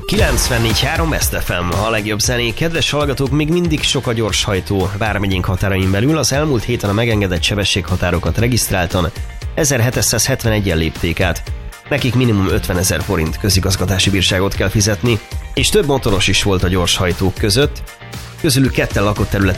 94.3 Best FM, a legjobb zenék. Kedves hallgatók, még mindig sok a gyorshajtó vármegyénk határain belül. Az elmúlt héten a megengedett sebességhatárokat regisztráltan 1771-en lépték át. Nekik minimum 50 000 forint közigazgatási bírságot kell fizetni, és több motoros is volt a gyorshajtók között. Közülük ketten lakott területen